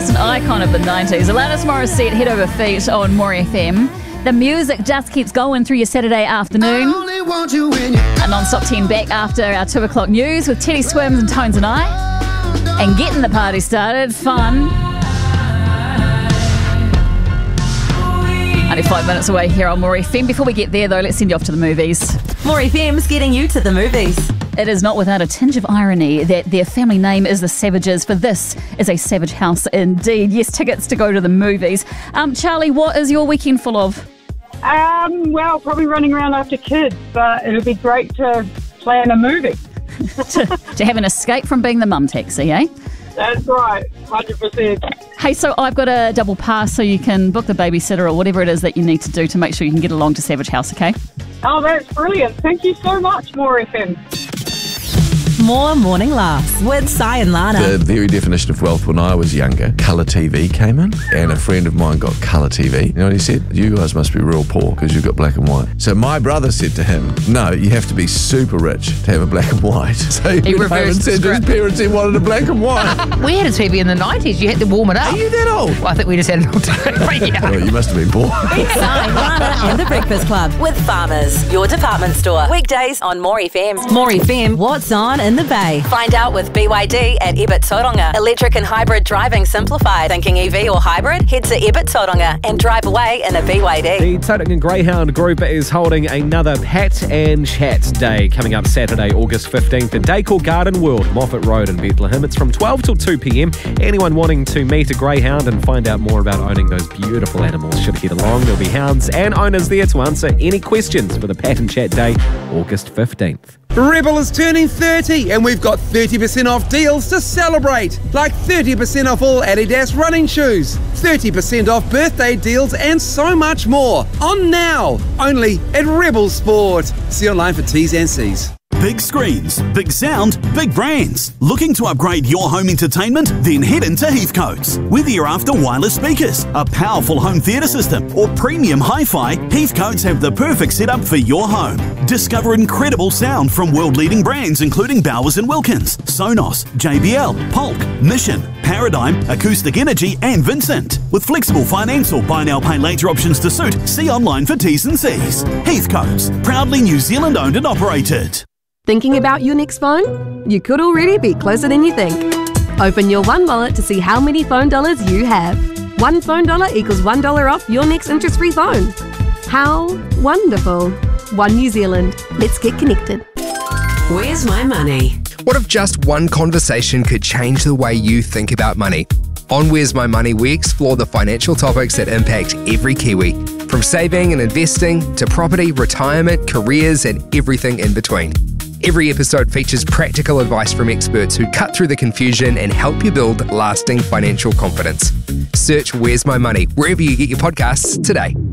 just an icon of the 90s. Alanis Morissette, Head Over Feet on More FM. The music just keeps going through your Saturday afternoon. A non-stop 10 back after our 2 o'clock news with Teddy Swims and Tones and I. And getting the party started. Fun. Only 5 minutes away here on More FM. Before we get there, though, let's send you off to the movies. More FM's getting you to the movies. It is not without a tinge of irony that their family name is the Savages, for this is a Savage house indeed. Yes, tickets to go to the movies. Charlie, what is your weekend full of? Well, probably running around after kids, but it'll be great to plan a movie. to have an escape from being the mum taxi, eh? That's right, 100%. Hey, so I've got a double pass so you can book the babysitter or whatever it is that you need to do to make sure you can get along to Savage House, okay? Oh, that's brilliant. Thank you so much, More FM. More morning laughs with Sai and Lana. The very definition of wealth when I was younger, colour TV came in, and a friend of mine got colour TV. You know what he said? You guys must be real poor because you've got black and white. So my brother said to him, no, you have to be super rich to have a black and white. So he went home and said to his parents he wanted a black and white. We had a TV in the 90s. You had to warm it up. Are you that old? Well, I think we just had an old TV. Yeah. Well, you must have been poor. Sai, Lana and the Breakfast Club with Farmers, your department store. Weekdays on More FM. More FM, what's on in the Bay? Find out with BYD at Ebert Tauranga. Electric and hybrid driving simplified. Thinking EV or hybrid? Head to Ebert Tauranga and drive away in a BYD. The Tauranga Greyhound Group is holding another Pat and Chat Day coming up Saturday, August 15th at Daycore Garden World, Moffat Road in Bethlehem. It's from 12 till 2 p.m. Anyone wanting to meet a greyhound and find out more about owning those beautiful animals should head along. There'll be hounds and owners there to answer any questions for the Pat and Chat Day, August 15th. Rebel is turning 30 and we've got 30% off deals to celebrate. Like 30% off all Adidas running shoes, 30% off birthday deals and so much more. On now, only at Rebel Sport. See online for T's and C's. Big screens, big sound, big brands. Looking to upgrade your home entertainment? Then head into Heathcote's. Whether you're after wireless speakers, a powerful home theatre system, or premium hi-fi, Heathcote's have the perfect setup for your home. Discover incredible sound from world-leading brands including Bowers & Wilkins, Sonos, JBL, Polk, Mission, Paradigm, Acoustic Energy and Vincent. With flexible finance or buy now pay later options to suit, see online for T's and C's. Heathcote's, proudly New Zealand owned and operated. Thinking about your next phone? You could already be closer than you think. Open your One Wallet to see how many phone dollars you have. One phone dollar equals $1 off your next interest-free phone. How wonderful. One New Zealand. Let's get connected. Where's my money? What if just one conversation could change the way you think about money? On Where's My Money, we explore the financial topics that impact every Kiwi, from saving and investing to property, retirement, careers, and everything in between. Every episode features practical advice from experts who cut through the confusion and help you build lasting financial confidence. Search Where's My Money wherever you get your podcasts today.